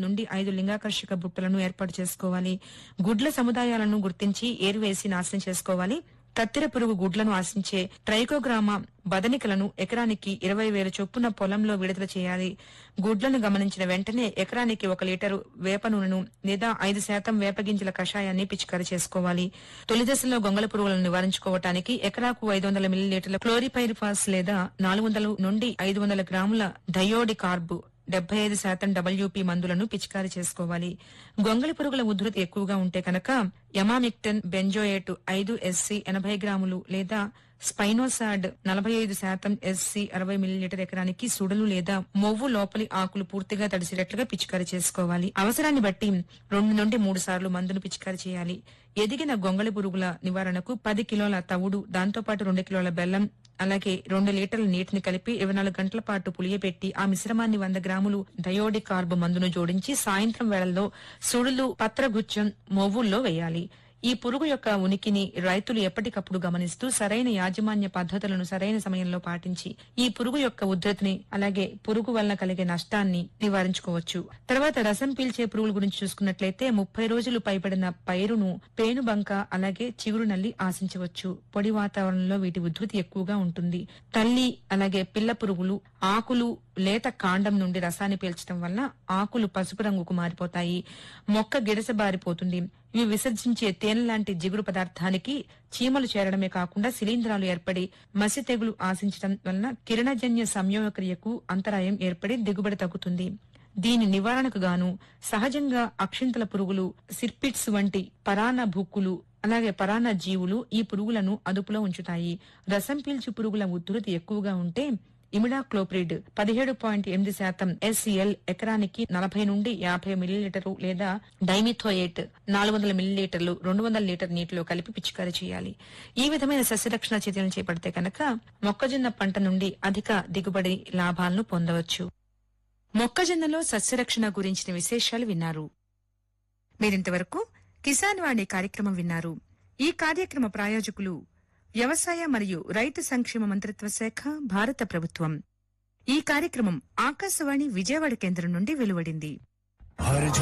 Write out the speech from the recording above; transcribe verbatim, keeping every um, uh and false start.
నుండి ఐదు లింగాకర్షక బుట్టలను ఏర్పాటు చేసుకోవాలి. గుడ్ల సముదాయాలను గుర్తించి ఏరువేసి నాశనం చేసుకోవాలి. కత్తెర పురుగు గుడ్లను ఆశించే ట్రైకోగ్రామా బదనికలను ఎకరానికి ఇరవై వేల చొప్పున పొలంలో విడుదల చేయాలి. గుడ్లను గమనించిన వెంటనే ఎకరానికి ఒక లీటరు వేప నూనెను లేదా ఐదు శాతం వేపగింజల కషాయాన్ని పిచికారీ చేసుకోవాలి. తొలి దశలో గొంగళ పురుగులను నివారించుకోవటానికి ఎకరాకు ఐదు వందల మిల్లీలీటర్ల క్లోరిపైరిఫాస్ లేదా నాలుగు వందల నుండి ఐదు వందల గ్రాముల డయోడి కార్బు డెబ్బై ఐదు శాతం డబ్ల్యూపీ మందులను పిచికారీ చేసుకోవాలి. గొంగళి పురుగుల ఉధృతి ఎక్కువగా ఉంటే కనుక యమామిక్టన్ బెంజోయేట్ ఐదు ఎస్సీ ఎనభై గ్రాములు లేదా స్పైనోసాడ్ నలభై ఐదు శాతం ఎస్సీ అరవై మిల్లీలీటర్ ఎకరానికి సుడులు లేదా మొవ్వు లోపలి ఆకులు పూర్తిగా తడిసేటట్లుగా పిచికారీ చేసుకోవాలి. అవసరాన్ని బట్టి రెండు నుండి మూడు సార్లు మందును పిచికారీ చేయాలి. ఎదిగిన గొంగళి పురుగుల నివారణకు పది కిలోల తవుడు, దాంతోపాటు రెండు కిలోల బెల్లం, అలాగే రెండు లీటర్ల నీటిని కలిపి ఇరవై నాలుగు గంటల పాటు పులియబెట్టి ఆ మిశ్రమాన్ని వంద గ్రాములు డయోడి కార్బ్ మందును జోడించి సాయంత్రం వేళల్లో సుడులు, పత్రగుచ్చం, మొవ్వుల్లో వేయాలి. ఈ పురుగు యొక్క ఉనికిని రైతులు ఎప్పటికప్పుడు గమనిస్తూ సరైన యాజమాన్య పద్ధతులను సరైన సమయంలో పాటించి ఈ పురుగు యొక్క ఉధృతిని అలాగే పురుగు వల్ల కలిగే నష్టాన్ని నివారించుకోవచ్చు. తర్వాత రసం పీల్చే పురుగుల గురించి చూసుకున్నట్లయితే ముప్పై రోజులు పైబడిన పైరును పేనుబంక అలాగే చిగురు నల్లి ఆశించవచ్చు. పొడి వాతావరణంలో వీటి ఉధృతి ఎక్కువగా ఉంటుంది. తల్లి అలాగే పిల్ల పురుగులు ఆకులు లేత కాండం నుండి రసాన్ని పీల్చడం వల్ల ఆకులు పసుపు రంగుకు మారిపోతాయి. మొక్క గిడసబారిపోతుంది. ఇవి విసర్జించే తేనె లాంటి జిగురు పదార్థానికి చీమలు చేరడమే కాకుండా శిలీంధ్రాలు ఏర్పడి మసి తెగులు ఆశించడం వలన కిరణజన్య సంయోగక్రియకు అంతరాయం ఏర్పడి దిగుబడి తగ్గుతుంది. దీని నివారణకు గాను సహజంగా అక్షింతల పురుగులు, సిర్పిట్స్ వంటి పరాన్న భుక్కులు అలాగే పరాన్న జీవులు ఈ పురుగులను అదుపులో ఉంచుతాయి. రసం పీల్చు పురుగుల ఉధృతి ఎక్కువగా ఉంటే ఇమిడాక్లోప్రిడ్ పదిహేడు పాయింట్ ఎనిమిది శాతం ఎస్సీఎల్ ఎకరానికి నలభై నుండి యాభై మిల్లీలీటరు లేదా డైమిథోయేట్ నాలుగు వందల మిల్లీలీటర్లు రెండు వందల లీటర్ నీటిలో కలిపి పిచికారీ చేయాలి. ఈ విధమైన సస్యరక్షణ చర్యలను చేపడితే కనుక మొక్కజొన్న పంట నుండి అధిక దిగుబడి లాభాలను పొందవచ్చు. మొక్కజొన్నలో సస్యరక్షణ గురించిన విశేషాలు విన్నారు. మీరింతవరకు కిసాన్ వాణి కార్యక్రమం విన్నారు. ఈ కార్యక్రమ ప్రాయోజకులు వ్యవసాయ మరియు రైతు సంక్షేమ మంత్రిత్వ శాఖ, భారత ప్రభుత్వం. ఈ కార్యక్రమం ఆకాశవాణి విజయవాడ కేంద్రం నుండి వెలువడింది.